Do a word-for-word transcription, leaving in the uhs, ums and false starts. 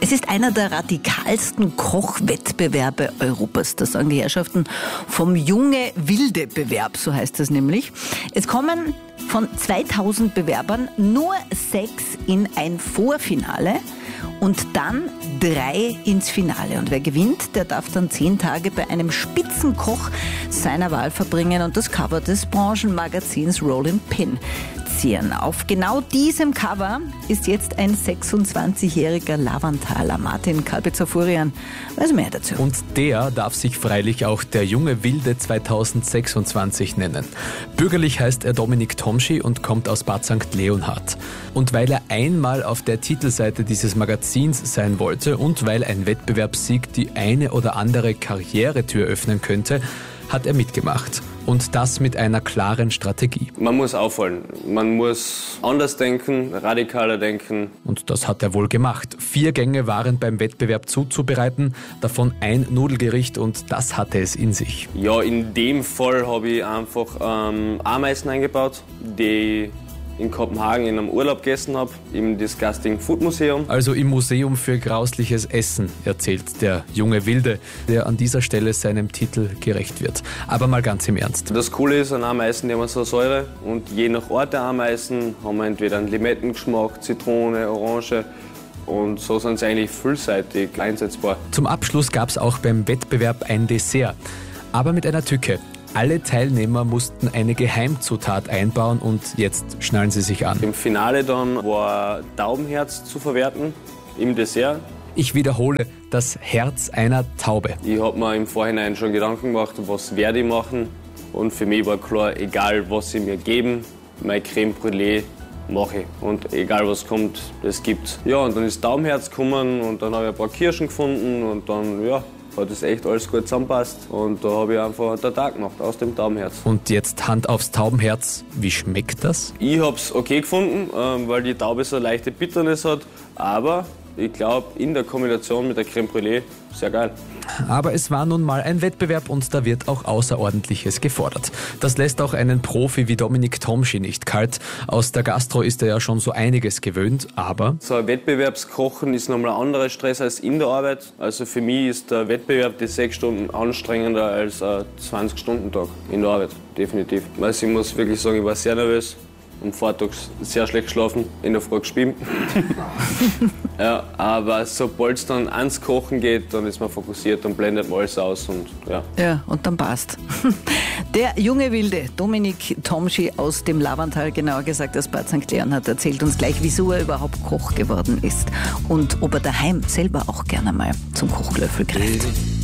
Es ist einer der radikalsten Kochwettbewerbe Europas. Das sagen die Herrschaften vom Junge-Wilde-Bewerb, so heißt das nämlich. Es kommen von zweitausend Bewerbern nur sechs in ein Vorfinale und dann drei ins Finale. Und wer gewinnt, der darf dann zehn Tage bei einem Spitzenkoch seiner Wahl verbringen und das Cover des Branchenmagazins Rolling Pin zieren. Auf genau diesem Cover ist jetzt ein sechsundzwanzigjähriger Lavantaler, Martin Kalbitzer-Furian. Was mehr dazu? Und der darf sich freilich auch der Junge Wilde zweitausendsechsundzwanzig nennen. Bürgerlich heißt er Dominik Tomschi und kommt aus Bad Sankt Leonhard. Und weil er einmal auf der Titelseite dieses Magazins sein wollte und weil ein Wettbewerbssieg die eine oder andere Karrieretür öffnen könnte, hat er mitgemacht. Und das mit einer klaren Strategie. Man muss auffallen. Man muss anders denken, radikaler denken. Und das hat er wohl gemacht. Vier Gänge waren beim Wettbewerb zuzubereiten, davon ein Nudelgericht und das hatte es in sich. Ja, in dem Fall habe ich einfach ähm, Ameisen eingebaut, die in Kopenhagen in einem Urlaub gegessen habe, im Disgusting Food Museum. Also im Museum für grausliches Essen, erzählt der Junge Wilde, der an dieser Stelle seinem Titel gerecht wird. Aber mal ganz im Ernst. Das Coole ist, an Ameisen, die haben so Säure und je nach Art der Ameisen haben wir entweder einen Limettengeschmack, Zitrone, Orange. Und so sind sie eigentlich vielseitig einsetzbar. Zum Abschluss gab es auch beim Wettbewerb ein Dessert, aber mit einer Tücke. Alle Teilnehmer mussten eine Geheimzutat einbauen und jetzt schnallen sie sich an. Im Finale dann war Taubenherz zu verwerten im Dessert. Ich wiederhole, das Herz einer Taube. Ich habe mir im Vorhinein schon Gedanken gemacht, was werde ich machen. Und für mich war klar, egal was sie mir geben, mein Crème Brûlée mache ich. Und egal was kommt, das gibt's. Ja, und dann ist Taubenherz gekommen und dann habe ich ein paar Kirschen gefunden und dann, ja, hat das echt alles gut zusammenpasst. Und da habe ich einfach einen Tag gemacht aus dem Taubenherz. Und jetzt Hand aufs Taubenherz. Wie schmeckt das? Ich habe es okay gefunden, weil die Taube so eine leichte Bitternis hat. Aber ich glaube, in der Kombination mit der Crème Brûlée sehr geil. Aber es war nun mal ein Wettbewerb und da wird auch Außerordentliches gefordert. Das lässt auch einen Profi wie Dominik Tomschi nicht kalt. Aus der Gastro ist er ja schon so einiges gewöhnt, aber... So ein Wettbewerbskochen ist nochmal ein anderer Stress als in der Arbeit. Also für mich ist der Wettbewerb die sechs Stunden anstrengender als ein zwanzig-Stunden-Tag in der Arbeit, definitiv. Also ich muss wirklich sagen, ich war sehr nervös. Am Vortag sehr schlecht geschlafen, in der Früh geschwimmt. Ja, aber sobald es dann ans Kochen geht, dann ist man fokussiert, dann blendet man alles aus und ja. Ja, und dann passt. Der Junge Wilde, Dominik Tomschi aus dem Lavantal, genauer gesagt aus Bad Sankt Leonhard, erzählt uns gleich, wieso er überhaupt Koch geworden ist und ob er daheim selber auch gerne mal zum Kochlöffel greift.